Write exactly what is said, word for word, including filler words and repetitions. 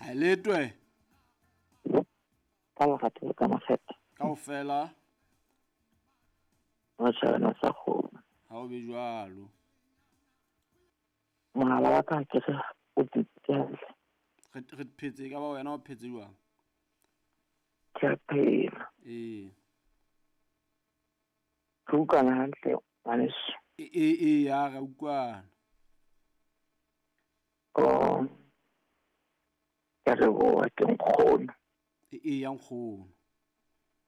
letwe ka lerato le ka makgetha kaofela matšhana sa kgomo ha o be jwalo mohala wa ka ke se o titse hantle re re phetse ka ba wena o phetse jwang ke a phela ee ke utlwana hantle ngwaneso ee ee ya ga utlwana o ke re boa ke nkgono ee ya nkgono